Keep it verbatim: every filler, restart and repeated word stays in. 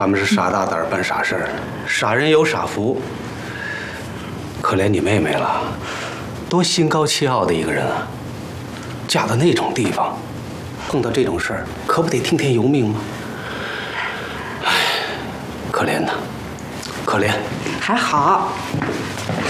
他们是傻大胆办傻事儿，傻人有傻福。可怜你妹妹了，多心高气傲的一个人啊，嫁到那种地方，碰到这种事儿，可不得听天由命吗？唉，可怜呐，可怜。 还好，